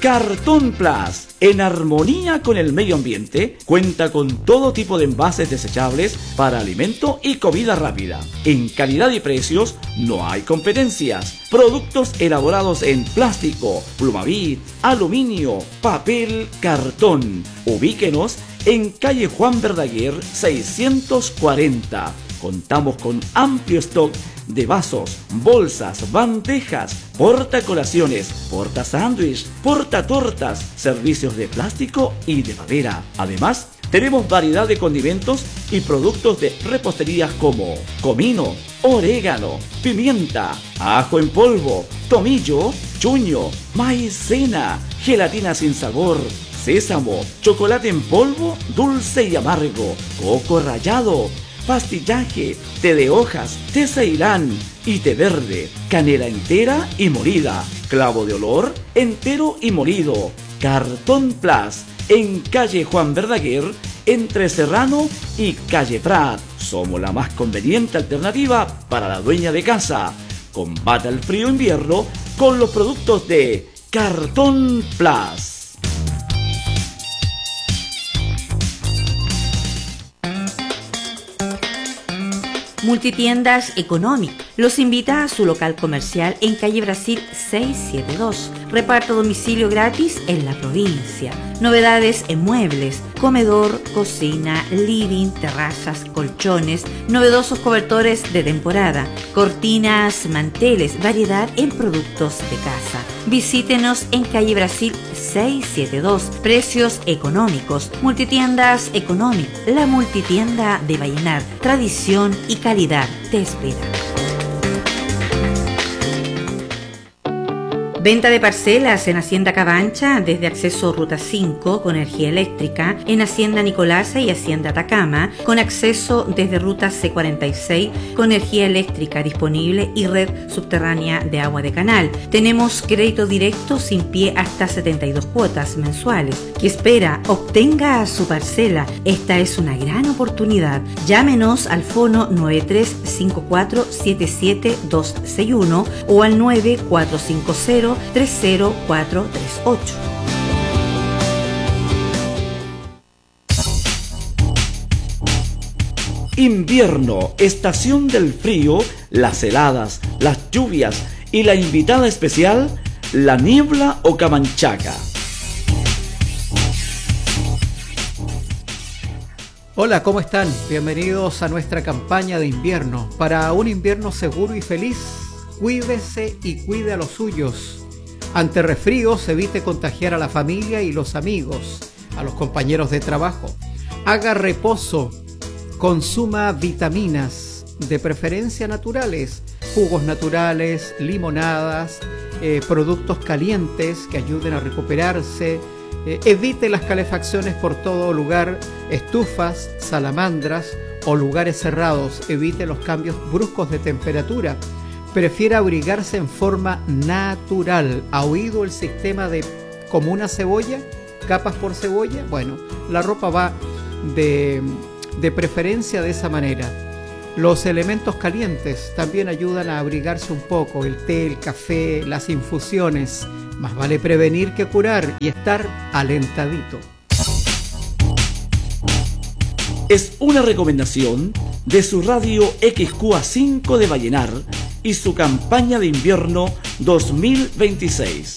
Cartón Plus, en armonía con el medio ambiente, cuenta con todo tipo de envases desechables para alimento y comida rápida. En calidad y precios no hay competencias. Productos elaborados en plástico, plumavit, aluminio, papel, cartón. Ubíquenos en calle Juan Verdaguer 640. Contamos con amplio stock de vasos, bolsas, bandejas, portacolaciones, portasándwich, portatortas, servicios de plástico y de madera. Además, tenemos variedad de condimentos y productos de repostería como comino, orégano, pimienta, ajo en polvo, tomillo, chuño, maicena, gelatina sin sabor, sésamo, chocolate en polvo, dulce y amargo, coco rallado, pastillaje, té de hojas, té ceilán y té verde, canela entera y molida, clavo de olor entero y molido. Cartón Plus, en calle Juan Verdaguer, entre Serrano y calle Prat. Somos la más conveniente alternativa para la dueña de casa. Combata el frío invierno con los productos de Cartón Plus. Multitiendas Economic los invita a su local comercial en calle Brasil 672. Reparto a domicilio gratis en la provincia. Novedades en muebles, comedor, cocina, living, terrazas, colchones, novedosos cobertores de temporada, cortinas, manteles, variedad en productos de casa. Visítenos en calle Brasil 672. Precios económicos. Multitiendas Economic, la multitienda de Vallenar. Tradición y calidad te espera. Venta de parcelas en Hacienda Cabancha desde acceso Ruta 5 con energía eléctrica, en Hacienda Nicolasa y Hacienda Atacama con acceso desde Ruta C46 con energía eléctrica disponible y red subterránea de agua de canal. Tenemos crédito directo sin pie hasta 72 cuotas mensuales. ¿Qué espera? Obtenga su parcela. Esta es una gran oportunidad. Llámenos al fono 9354-77261 o al 9450 30438. Invierno, estación del frío, las heladas, las lluvias y la invitada especial, la niebla o camanchaca. Hola, ¿cómo están? Bienvenidos a nuestra campaña de invierno. Para un invierno seguro y feliz, cuídese y cuide a los suyos. Ante resfríos, evite contagiar a la familia y los amigos, a los compañeros de trabajo. Haga reposo, consuma vitaminas, de preferencia naturales, jugos naturales, limonadas, productos calientes que ayuden a recuperarse. Evite las calefacciones por todo lugar, estufas, salamandras o lugares cerrados. Evite los cambios bruscos de temperatura. Prefiera abrigarse en forma natural. ¿Ha oído el sistema de como una cebolla? ¿Capas por cebolla? Bueno, la ropa va de preferencia de esa manera. Los elementos calientes también ayudan a abrigarse un poco. El té, el café, las infusiones. Más vale prevenir que curar y estar alentadito. Es una recomendación de su radio XQA5 de Vallenar y su campaña de invierno 2026.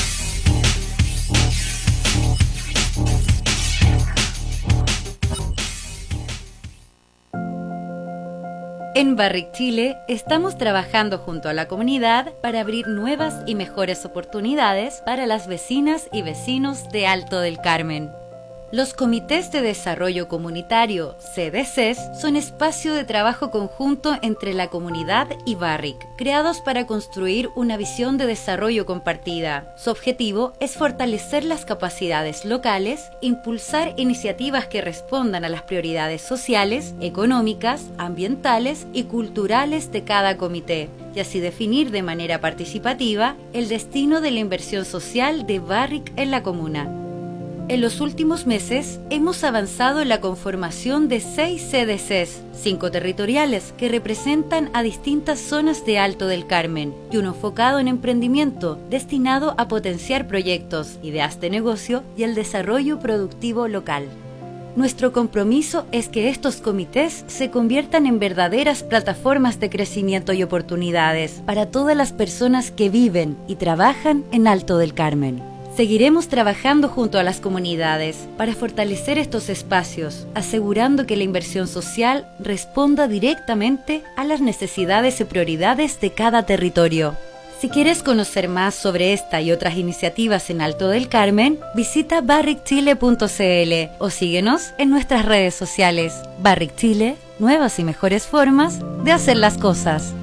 En Barrick Chile estamos trabajando junto a la comunidad para abrir nuevas y mejores oportunidades para las vecinas y vecinos de Alto del Carmen. Los Comités de Desarrollo Comunitario, CDCs, son espacio de trabajo conjunto entre la comunidad y Barrick, creados para construir una visión de desarrollo compartida. Su objetivo es fortalecer las capacidades locales, impulsar iniciativas que respondan a las prioridades sociales, económicas, ambientales y culturales de cada comité, y así definir de manera participativa el destino de la inversión social de Barrick en la comuna. En los últimos meses hemos avanzado en la conformación de 6 CDCs, 5 territoriales que representan a distintas zonas de Alto del Carmen y uno enfocado en emprendimiento destinado a potenciar proyectos, ideas de negocio y el desarrollo productivo local. Nuestro compromiso es que estos comités se conviertan en verdaderas plataformas de crecimiento y oportunidades para todas las personas que viven y trabajan en Alto del Carmen. Seguiremos trabajando junto a las comunidades para fortalecer estos espacios, asegurando que la inversión social responda directamente a las necesidades y prioridades de cada territorio. Si quieres conocer más sobre esta y otras iniciativas en Alto del Carmen, visita barricchile.cl o síguenos en nuestras redes sociales. Barrick Chile, nuevas y mejores formas de hacer las cosas.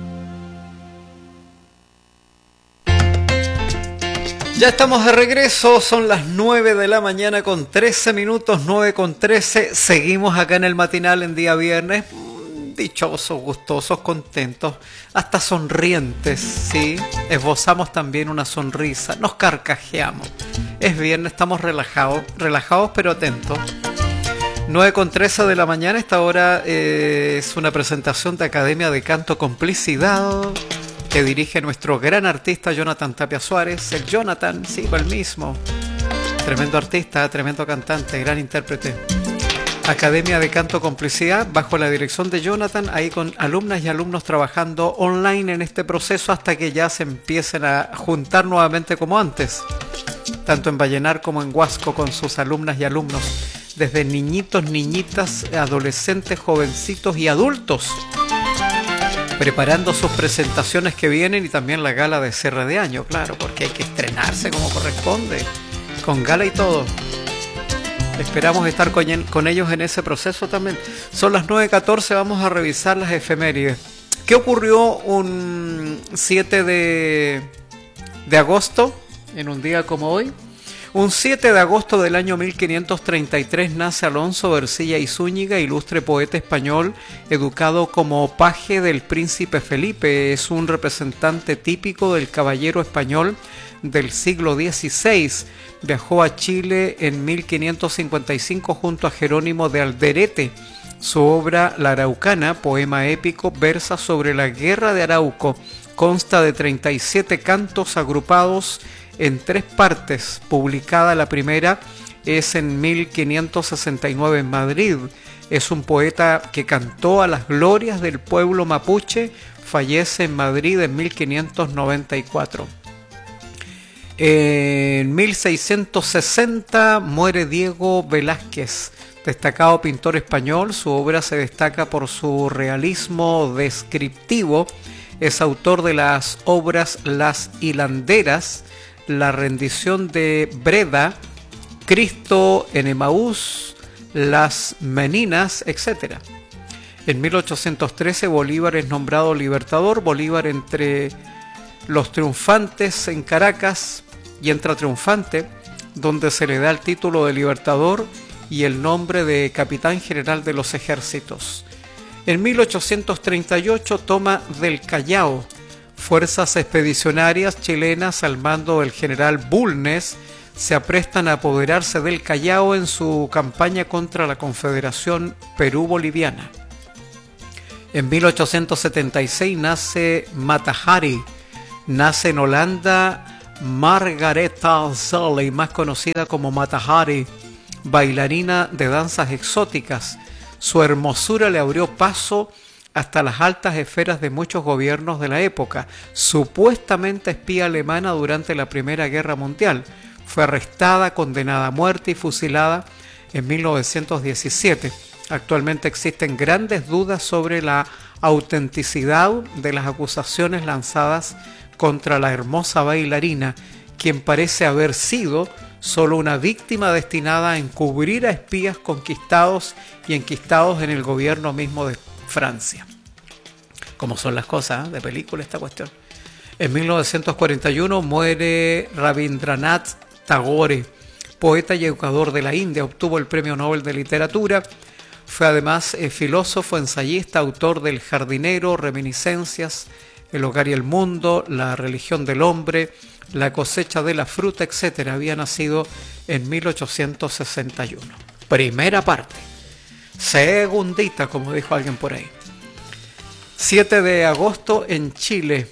Ya estamos de regreso, son las 9 de la mañana con 13 minutos, 9:13. Seguimos acá en el matinal en día viernes, dichosos, gustosos, contentos, hasta sonrientes, ¿sí? Esbozamos también una sonrisa, nos carcajeamos. Es viernes, estamos relajados pero atentos. 9:13 de la mañana, esta hora es una presentación de Academia de Canto Complicidad, que dirige nuestro gran artista Jonathan Tapia Suárez. El Jonathan, sí, el mismo. Tremendo artista, tremendo cantante, gran intérprete. Academia de Canto Complicidad, bajo la dirección de Jonathan, ahí con alumnas y alumnos trabajando online en este proceso hasta que ya se empiecen a juntar nuevamente como antes. Tanto en Vallenar como en Huasco con sus alumnas y alumnos. Desde niñitos, niñitas, adolescentes, jovencitos y adultos. Preparando sus presentaciones que vienen y también la gala de cierre de año, claro, porque hay que estrenarse como corresponde, con gala y todo. Esperamos estar con ellos en ese proceso también. Son las 9:14, vamos a revisar las efemérides. ¿Qué ocurrió un 7 de agosto, en un día como hoy? Un 7 de agosto del año 1533 nace Alonso de Ercilla y Zúñiga, ilustre poeta español, educado como paje del príncipe Felipe. Es un representante típico del caballero español del siglo XVI. Viajó a Chile en 1555 junto a Jerónimo de Alderete. Su obra La Araucana, poema épico, versa sobre la guerra de Arauco. Consta de 37 cantos agrupados en 3 partes. Publicada la primera es en 1569 en Madrid. Es un poeta que cantó a las glorias del pueblo mapuche. Fallece en Madrid en 1594. En 1660 muere Diego Velázquez, destacado pintor español. Su obra se destaca por su realismo descriptivo. Es autor de las obras Las Hilanderas, La rendición de Breda, Cristo en Emaús, Las Meninas, etc. En 1813 Bolívar es nombrado libertador. Bolívar entre los triunfantes en Caracas y entra triunfante, donde se le da el título de libertador y el nombre de capitán general de los ejércitos. En 1838 toma del Callao. Fuerzas expedicionarias chilenas al mando del general Bulnes se aprestan a apoderarse del Callao en su campaña contra la Confederación Perú-Boliviana. En 1876 nace Mata Hari. Nace en Holanda Margaretha Sully, más conocida como Mata Hari, bailarina de danzas exóticas. Su hermosura le abrió paso hasta las altas esferas de muchos gobiernos de la época. Supuestamente espía alemana durante la Primera Guerra Mundial. Fue arrestada, condenada a muerte y fusilada en 1917. Actualmente existen grandes dudas sobre la autenticidad de las acusaciones lanzadas contra la hermosa bailarina, quien parece haber sido solo una víctima destinada a encubrir a espías conquistados y enquistados en el gobierno mismo de Francia. Como son las cosas, de película esta cuestión. En 1941 muere Rabindranath Tagore, poeta y educador de la India. Obtuvo el Premio Nobel de Literatura. Fue además filósofo, ensayista, autor del Jardinero, Reminiscencias, El hogar y el mundo, La religión del hombre, La cosecha de la fruta, etc. había nacido en 1861. Primera parte. Segundita, como dijo alguien por ahí. 7 de agosto en Chile,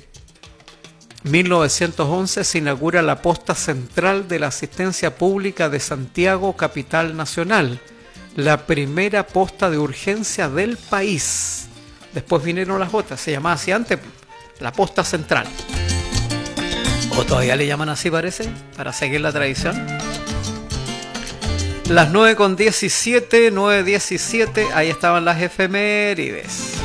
1911, se inaugura la posta central de la asistencia pública de Santiago, capital nacional. La primera posta de urgencia del país. Después vinieron las otras, se llamaba así antes, la posta central. ¿O todavía le llaman así, parece? Para seguir la tradición. Las 9:17, 9:17, ahí estaban las efemérides.